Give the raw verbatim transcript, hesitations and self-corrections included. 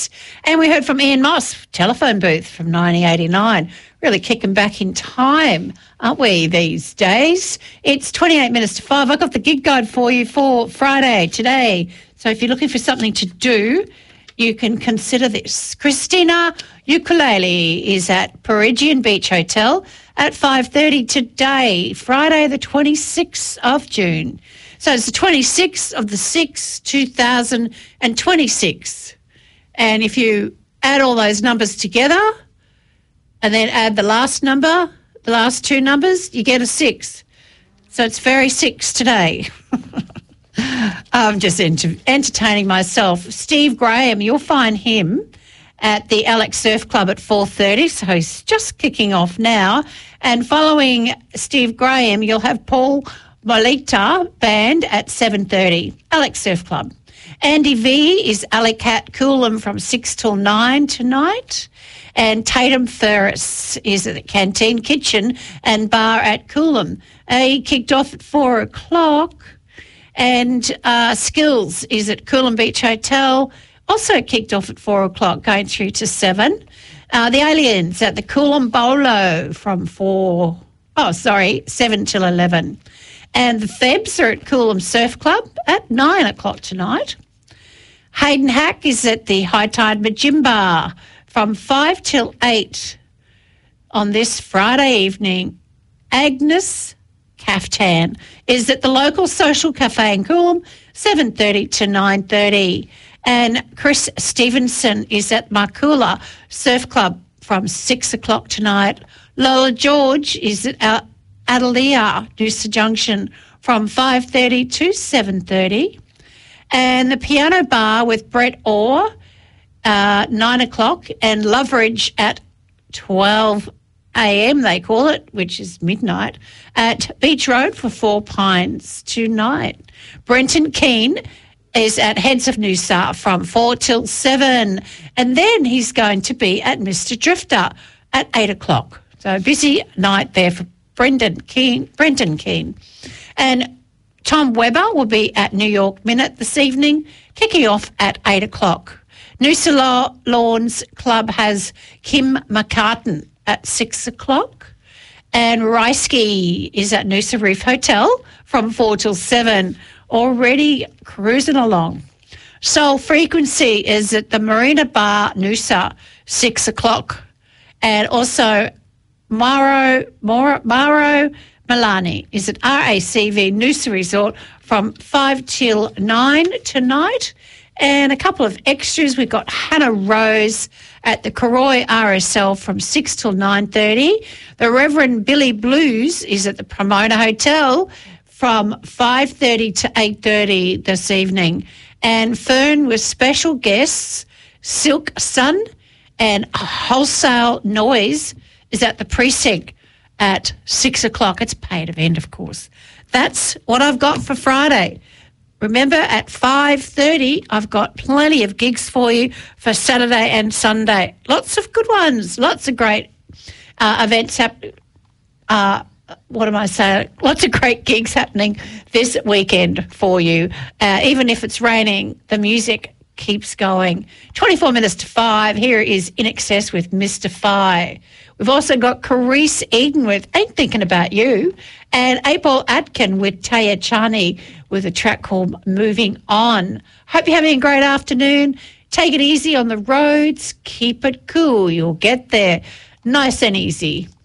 Chris. And we heard from Ian Moss, telephone booth from nineteen eighty-nine. Really kicking back in time, aren't we, these days? It's twenty-eight minutes to five. I've got the gig guide for you for Friday today. So if you're looking for something to do, you can consider this. Christina Ukulele is at Perigian Beach Hotel at five thirty today, Friday the twenty-sixth of June. So it's the twenty-sixth of the sixth, two thousand twenty-six. And if you add all those numbers together and then add the last number, the last two numbers, you get a six. So it's very six today. I'm just ent- entertaining myself. Steve Graham, you'll find him at the Alex Surf Club at four thirty, so he's just kicking off now. And following Steve Graham, you'll have Paul Molita Band at seven thirty, Alex Surf Club. Andy V is Alicat Coolum from six till nine tonight. And Tatum Ferris is at the Canteen Kitchen and Bar at Coolum. Uh, he kicked off at four o'clock. And uh, Skills is at Coolum Beach Hotel, also kicked off at four o'clock, going through to seven. Uh, the Aliens at the Coolum Bolo from four, oh, sorry, seven till eleven. And the Febs are at Coolum Surf Club at nine o'clock tonight. Hayden Hack is at the High Tide Majimba from five till eight on this Friday evening. Agnes Caftan is at the local social cafe in Coolum, seven thirty to nine thirty. And Chris Stevenson is at Markula Surf Club from six o'clock tonight. Lola George is at uh, Adelia, Noosa Junction from five thirty to seven thirty. And the Piano Bar with Brett Orr, uh, nine o'clock, and Loveridge at twelve a.m. they call it, which is midnight, at Beach Road for Four Pines tonight. Brenton Keane is at Heads of Noosa from four till seven. And then he's going to be at Mister Drifter at eight o'clock. So busy night there for Brendan Keane, Brenton Keane. And Tom Webber will be at New York Minute this evening, kicking off at eight o'clock. Noosa Law Lawns Club has Kim McCartan at six o'clock. And Reisky is at Noosa Reef Hotel from four till seven, already cruising along. Soul Frequency is at the Marina Bar Noosa, six o'clock. And also Maro, Maro, Maro Milani is at R A C V Noosa Resort from five till nine tonight. And a couple of extras. We've got Hannah Rose at the Karoi R S L from six till nine thirty. The Reverend Billy Blues is at the Pomona Hotel from five thirty to eight thirty this evening. And Fern with special guests, Silk Sun and Wholesale Noise is at the Precinct at six o'clock. It's a paid event, of course. That's what I've got for Friday. Remember, at five thirty, I've got plenty of gigs for you for Saturday and Sunday. Lots of good ones, lots of great uh, events happening. Uh, what am I saying? Lots of great gigs happening this weekend for you. Uh, even if it's raining, the music keeps going. twenty-four minutes to five. Here is In Excess with Mystify. We've also got Carice Eden with Ain't Thinking About You, and April Atkin with Taya Chani with a track called Moving On. Hope you're having a great afternoon. Take it easy on the roads. Keep it cool. You'll get there nice and easy.